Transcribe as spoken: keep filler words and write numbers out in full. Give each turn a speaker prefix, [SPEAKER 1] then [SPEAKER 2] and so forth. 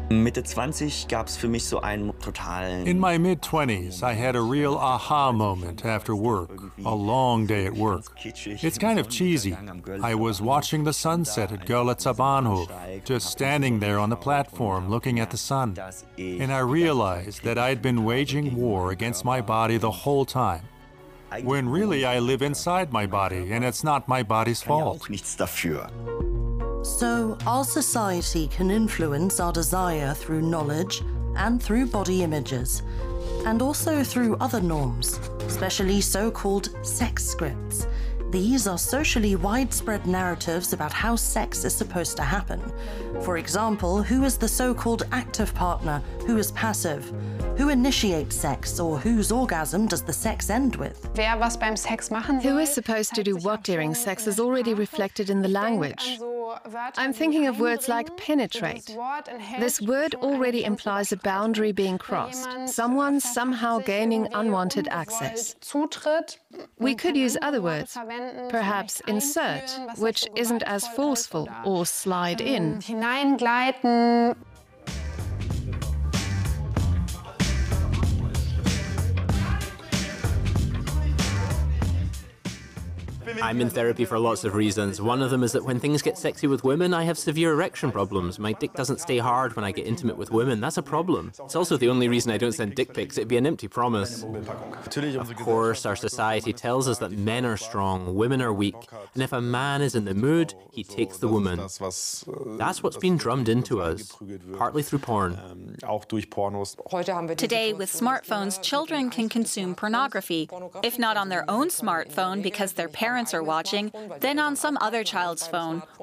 [SPEAKER 1] Mitte zwanzig gab's für mich so einen totalen.
[SPEAKER 2] In my mid-twenties, I had a real aha moment after work, a long day at work. It's kind of cheesy. I was watching the sunset at Görlitzer Bahnhof, just standing there on the platform looking at the sun. And I realized that I'd been waging war against my body the whole time, when really I live inside my body and it's not my body's fault.
[SPEAKER 1] Nichts dafür.
[SPEAKER 3] So, our society can influence our desire through knowledge and through body images, and also through other norms, especially so-called sex scripts. These are socially widespread narratives about how sex is supposed to happen. For example, who is the so-called active partner, who is passive, who initiates sex, or whose orgasm does the sex end with?
[SPEAKER 4] Who is supposed to do what during sex is already reflected in the language. I'm thinking of words like penetrate. This word already implies a boundary being crossed, someone somehow gaining unwanted access. We could use other words, perhaps insert, which isn't as forceful, or slide in.
[SPEAKER 5] I'm in therapy for lots of reasons. One of them is that when things get sexy with women, I have severe erection problems. My dick doesn't stay hard when I get intimate with women. That's a problem. It's also the only reason I don't send dick pics. It'd be an empty promise. Of course, our society tells us that men are strong, women are weak, and if a man is in the mood, he takes the woman. That's what's been drummed into us, partly through porn.
[SPEAKER 6] Today, with smartphones, children can consume pornography, if not on their own smartphone because their parents are watching, then on some other child's phone,